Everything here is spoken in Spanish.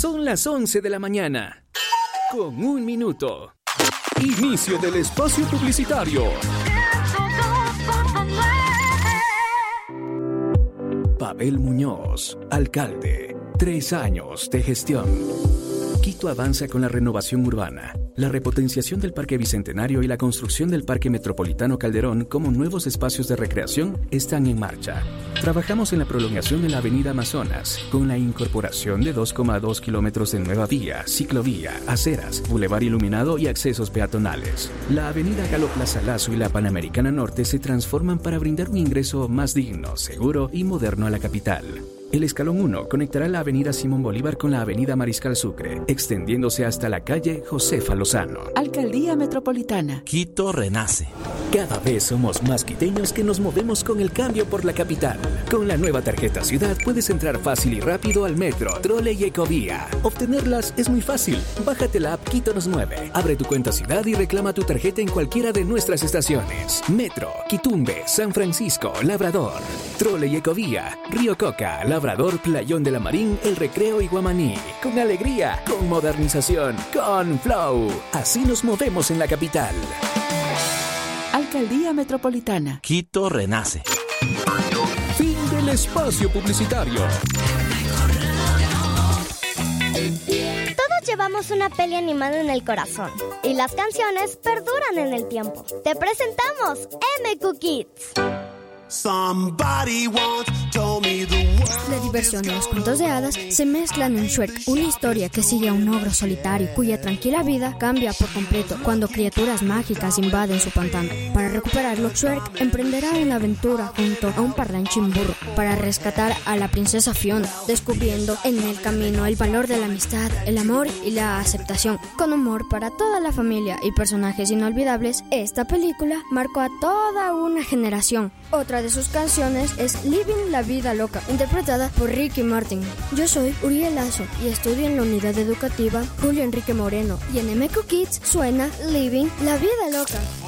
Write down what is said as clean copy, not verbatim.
Son las 11 de la mañana. Con 1 minuto. Inicio del espacio publicitario. Pavel Muñoz, alcalde. 3 años de gestión. Quito avanza con la renovación urbana, la repotenciación del Parque Bicentenario y la construcción del Parque Metropolitano Calderón como nuevos espacios de recreación están en marcha. Trabajamos en la prolongación de la Avenida Amazonas, con la incorporación de 2,2 kilómetros de nueva vía, ciclovía, aceras, bulevar iluminado y accesos peatonales. La Avenida Galo Plaza Lazo y la Panamericana Norte se transforman para brindar un ingreso más digno, seguro y moderno a la capital. El Escalón 1 conectará la avenida Simón Bolívar con la avenida Mariscal Sucre, extendiéndose hasta la calle Josefa Lozano. Alcaldía Metropolitana. Quito renace. Cada vez somos más quiteños que nos movemos con el cambio por la capital. Con la nueva tarjeta Ciudad puedes entrar fácil y rápido al metro, trole y ecovía. Obtenerlas es muy fácil. Bájate la app Quito nos mueve. Abre tu cuenta Ciudad y reclama tu tarjeta en cualquiera de nuestras estaciones. Metro, Quitumbe, San Francisco, Labrador. Trole y ecovía, Río Coca, Labrador, Playón de la Marín, El Recreo y Guamaní. Con alegría, con modernización, con flow. Así nos movemos en la capital. Alcaldía Metropolitana. Quito renace. Fin del espacio publicitario. Todos llevamos una peli animada en el corazón y las canciones perduran en el tiempo. Te presentamos MQ Kids. La diversión y los cuentos de hadas se mezclan en Shrek, una historia que sigue a un ogro solitario cuya tranquila vida cambia por completo cuando criaturas mágicas invaden su pantano. Para recuperarlo, Shrek emprenderá una aventura junto a un parlanchín burro para rescatar a la princesa Fiona, descubriendo en el camino el valor de la amistad, el amor y la aceptación. Con humor para toda la familia y personajes inolvidables, esta película marcó a toda una generación. Otra de sus canciones es Living la Vida Loca, interpretada por Ricky Martin. Yo soy Uriel Lazo y estudio en la unidad educativa Julio Enrique Moreno, y en MQ Kids suena Living la Vida Loca.